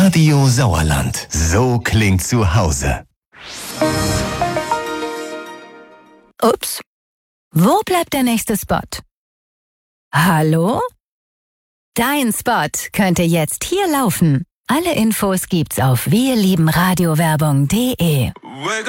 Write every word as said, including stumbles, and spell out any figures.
Radio Sauerland. So klingt zu Hause. Ups. Wo bleibt der nächste Spot? Hallo? Dein Spot könnte jetzt hier laufen. Alle Infos gibt's auf wirliebenradiowerbung punkt de.